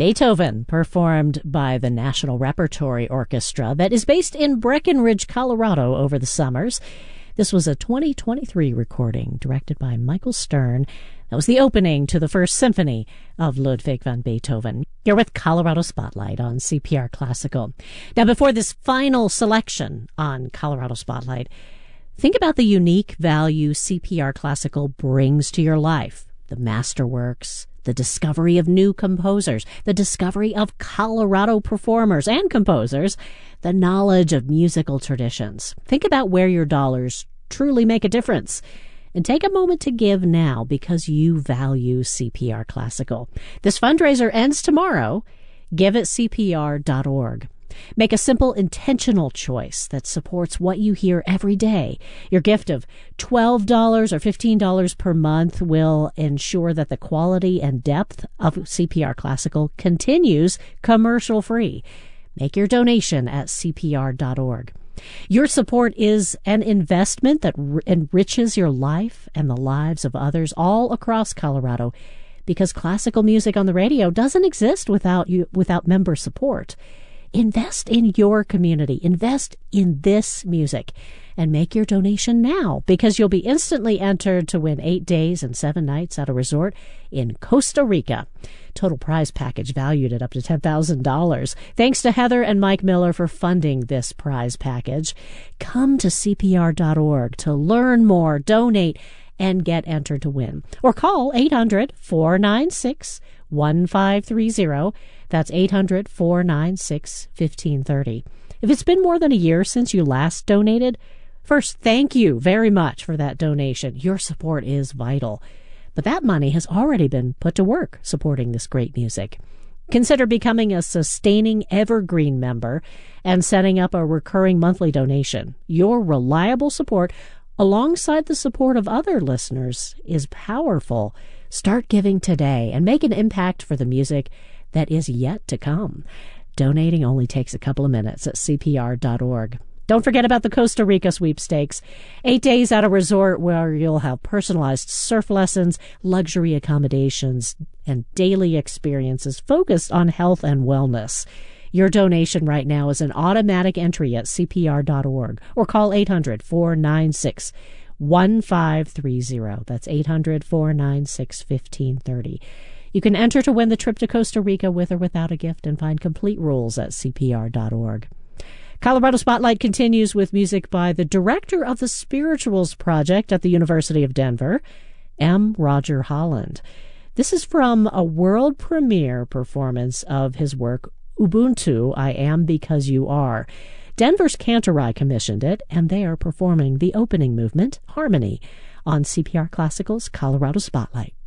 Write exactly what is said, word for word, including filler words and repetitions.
Beethoven, performed by the National Repertory Orchestra that is based in Breckenridge, Colorado over the summers. This was a twenty twenty-three recording directed by Michael Stern. That was the opening to the First Symphony of Ludwig van Beethoven. You're with Colorado Spotlight on C P R Classical. Now, before this final selection on Colorado Spotlight, think about the unique value C P R Classical brings to your life. The masterworks, the discovery of new composers, the discovery of Colorado performers and composers, the knowledge of musical traditions. Think about where your dollars truly make a difference. And take a moment to give now because you value C P R Classical. This fundraiser ends tomorrow. Give at C P R dot org. Make a simple, intentional choice that supports what you hear every day. Your gift of twelve dollars or fifteen dollars per month will ensure that the quality and depth of C P R Classical continues commercial-free. Make your donation at C P R dot org. Your support is an investment that r- enriches your life and the lives of others all across Colorado, because classical music on the radio doesn't exist without you, without member support. Invest in your community. Invest in this music and make your donation now, because you'll be instantly entered to win eight days and seven nights at a resort in Costa Rica. Total prize package valued at up to ten thousand dollars. Thanks to Heather and Mike Miller for funding this prize package. Come to C P R dot org to learn more, donate, and get entered to win. Or call eight hundred, four nine six, one five three zero. That's eight hundred, four nine six, one five three zero. If it's been more than a year since you last donated, first, thank you very much for that donation. Your support is vital. But that money has already been put to work supporting this great music. Consider becoming a sustaining evergreen member and setting up a recurring monthly donation. Your reliable support, alongside the support of other listeners, is powerful. Start giving today and make an impact for the music that is yet to come. Donating only takes a couple of minutes at C P R dot org. Don't forget about the Costa Rica sweepstakes. Eight days at a resort where you'll have personalized surf lessons, luxury accommodations, and daily experiences focused on health and wellness. Your donation right now is an automatic entry at C P R dot org or call eight hundred, four nine six, one five three zero. That's eight hundred, four nine six, one five three zero. You can enter to win the trip to Costa Rica with or without a gift and find complete rules at C P R dot org. Colorado Spotlight continues with music by the director of the Spirituals Project at the University of Denver, M. Roger Holland. This is from a world premiere performance of his work, Ubuntu, I Am Because You Are. Denver's Cantorai commissioned it, and they are performing the opening movement, Harmony, on C P R Classical's Colorado Spotlight.